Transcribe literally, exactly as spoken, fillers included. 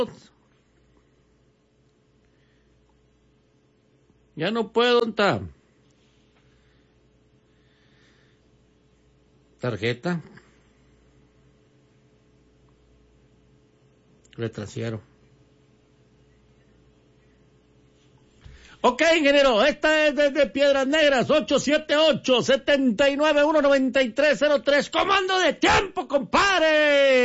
Ya no puedo, ¿está? Tarjeta. Retrasieron. Ok, ingeniero, esta es desde Piedras Negras, ocho siete ocho, siete nueve uno, nueve tres cero tres. Comando de tiempo, compadre.